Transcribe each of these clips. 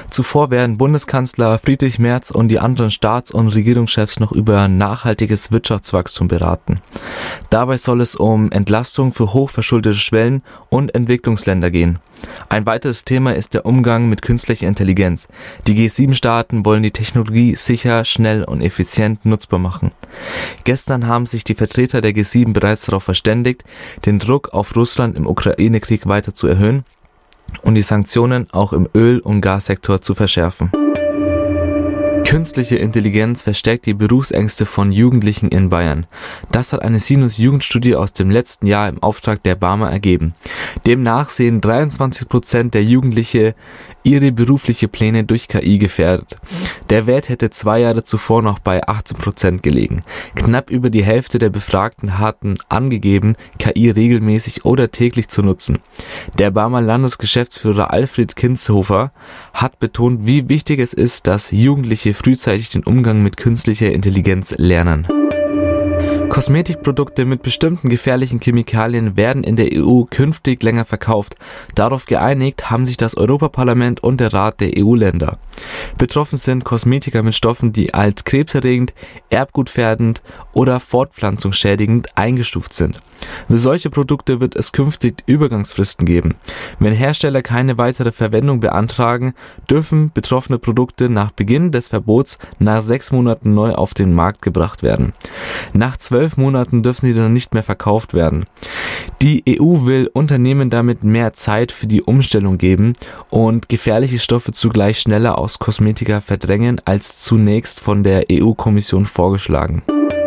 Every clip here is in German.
Zuvor werden Bundeskanzler Friedrich Merz und die anderen Staats- und Regierungschefs noch über nachhaltiges Wirtschaftswachstum beraten. Dabei soll es um Entlastung für hochverschuldete Schwellen- und Entwicklungsländer gehen. Ein weiteres Thema ist der Umgang mit künstlicher Intelligenz. Die G7-Staaten wollen die Technologie sicher, schnell und effizient nutzbar machen. Gestern haben sich die Vertreter der G7 bereits darauf verständigt, den Druck auf Russland im Ukraine-Krieg weiter zu erhöhen und die Sanktionen auch im Öl- und Gassektor zu verschärfen. Künstliche Intelligenz verstärkt die Berufsängste von Jugendlichen in Bayern. Das hat eine Sinus-Jugendstudie aus dem letzten Jahr im Auftrag der BAMA ergeben. Demnach sehen 23% der Jugendliche ihre berufliche Pläne durch KI gefährdet. Der Wert hätte 2 Jahre zuvor noch bei 18% gelegen. Knapp über die Hälfte der Befragten hatten angegeben, KI regelmäßig oder täglich zu nutzen. Der BAMA Landesgeschäftsführer Alfred Kinzhofer hat betont, wie wichtig es ist, dass Jugendliche frühzeitig den Umgang mit künstlicher Intelligenz lernen. Kosmetikprodukte mit bestimmten gefährlichen Chemikalien werden in der EU künftig länger verkauft. Darauf geeinigt haben sich das Europaparlament und der Rat der EU-Länder. Betroffen sind Kosmetika mit Stoffen, die als krebserregend, erbgutgefährdend oder fortpflanzungsschädigend eingestuft sind. Für solche Produkte wird es künftig Übergangsfristen geben. Wenn Hersteller keine weitere Verwendung beantragen, dürfen betroffene Produkte nach Beginn des Verbots nach 6 Monaten neu auf den Markt gebracht werden. Nach 12 Monaten dürfen sie dann nicht mehr verkauft werden. Die EU will Unternehmen damit mehr Zeit für die Umstellung geben und gefährliche Stoffe zugleich schneller aus Kosmetika verdrängen als zunächst von der EU-Kommission vorgeschlagen.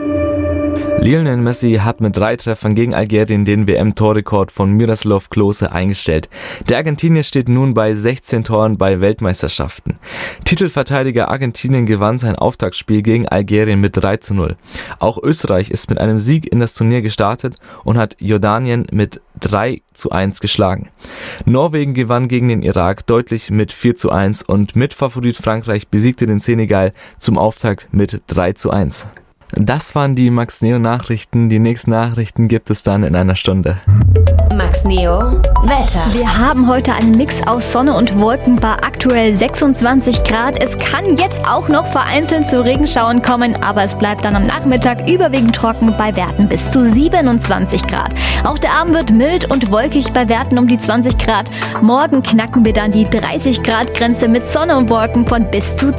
Lionel Messi hat mit 3 Treffern gegen Algerien den WM-Torrekord von Miroslav Klose eingestellt. Der Argentinier steht nun bei 16 Toren bei Weltmeisterschaften. Titelverteidiger Argentinien gewann sein Auftaktspiel gegen Algerien mit 3:0. Auch Österreich ist mit einem Sieg in das Turnier gestartet und hat Jordanien mit 3:1 geschlagen. Norwegen gewann gegen den Irak deutlich mit 4:1 und Mitfavorit Frankreich besiegte den Senegal zum Auftakt mit 3:1. Das waren die Max Neo Nachrichten. Die nächsten Nachrichten gibt es dann in einer Stunde. Max Neo Wetter. Wir haben heute einen Mix aus Sonne und Wolken bei aktuell 26 Grad. Es kann jetzt auch noch vereinzelt zu Regenschauern kommen, aber es bleibt dann am Nachmittag überwiegend trocken bei Werten bis zu 27 Grad. Auch der Abend wird mild und wolkig bei Werten um die 20 Grad. Morgen knacken wir dann die 30 Grad Grenze mit Sonne und Wolken von bis zu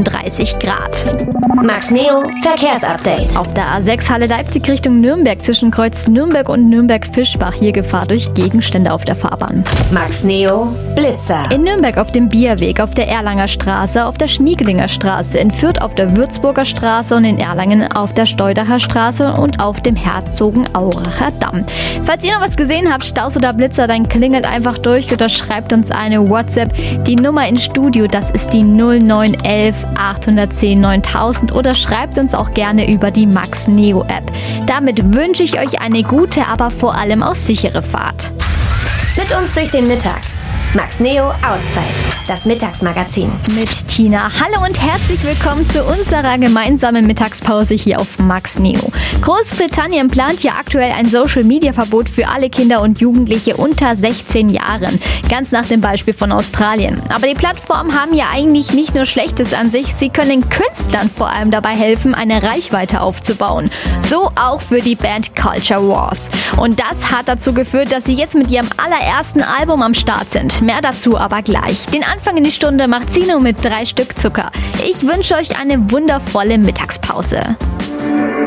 32 Grad. Max Neo Verkehrsupdate. Auf der A6 Halle-Leipzig Richtung Nürnberg zwischen Kreuz Nürnberg und Nürnberg-Fischbach hier Gefahr durch Gegenstände auf der Fahrbahn. Max Neo Blitzer. In Nürnberg auf dem Bierweg, auf der Erlanger Straße, auf der Schniegelinger Straße, in Fürth auf der Würzburger Straße und in Erlangen auf der Steudacher Straße und auf dem Herzogenauracher Damm. Falls ihr noch was gesehen habt, Staus oder Blitzer, dann klingelt einfach durch oder schreibt uns eine WhatsApp. Die Nummer ins Studio, das ist die 0911 810 9000 oder schreibt uns auch gerne über die Max Neo App. Damit wünsche ich euch eine gute, aber vor allem auch sichere Fahrt. Mit uns durch den Mittag. Max Neo Auszeit. Das Mittagsmagazin. Mit Tina. Hallo und herzlich willkommen zu unserer gemeinsamen Mittagspause hier auf Max Neo. Großbritannien plant ja aktuell ein Social-Media-Verbot für alle Kinder und Jugendliche unter 16 Jahren. Ganz nach dem Beispiel von Australien. Aber die Plattformen haben ja eigentlich nicht nur Schlechtes an sich, sie können Künstlern vor allem dabei helfen, eine Reichweite aufzubauen. So auch für die Band Culture Wars. Und das hat dazu geführt, dass sie jetzt mit ihrem allerersten Album am Start sind. Mehr dazu aber gleich. Den Anfang in die Stunde macht Sino mit 3 Stück Zucker. Ich wünsche euch eine wundervolle Mittagspause.